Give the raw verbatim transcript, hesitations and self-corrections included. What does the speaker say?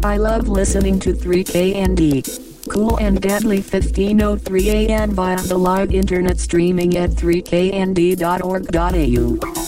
I love listening to three K N D. Cool and deadly fifteen oh three A M via the live internet streaming at three k n d dot org dot a u.